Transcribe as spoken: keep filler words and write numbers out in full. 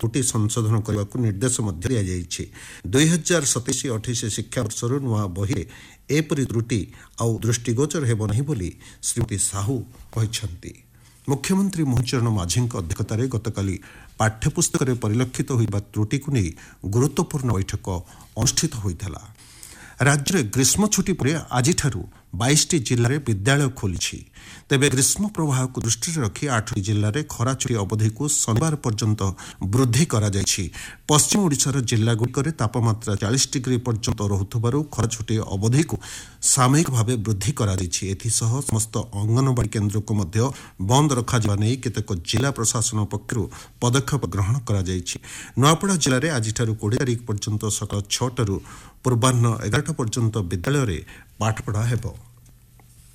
त्रुटि संशोधन करने को निर्देश दिया दुई हजार सतैश अठाईस शिक्षा वर्षर नुआ बही एपरी त्रुटि आउ दृष्टिगोचर हेब नहीं बोली श्रीमती साहू कहते। मुख्यमंत्री मोहन चरण माझी अध्यक्षतार गतकाली पाठ्यपुस्तक परिलक्षित होइबा त्रुटि को नहीं गुरुत्वपूर्ण बैठक अनुष्ठित होइथला। राज्य में ग्रीष्म छुट्टी पर आज बाईस जिले में विद्यालय खोली तेबे ग्रीष्म प्रवाह को दृष्टि रखी आठ जिले में खरा छुट्टी अवधि को शनिवार पर्यंत वृद्धि करा जायछि। पश्चिम ओडिशार जिलागुड़िक तापमात्रा चालीस डिग्री पर्यंत रहुथबारु खरा छुट्टी अवधि को सामयिक भाव वृद्धि करा जायछि। एथिसह समस्त अंगनवाड़ी केन्द्र को मध्य बंद रखा नहीं केतेक जिला प्रशासन पक्षरु पदक्षेप ग्रहण करा जायछि। नुआपड़ा जिले में आज बीस तारिख पर्यंत सकाल छटारू पूर्वाह्न एगारटा पर्यंत विद्यालय में पाठपढ़ा हेब।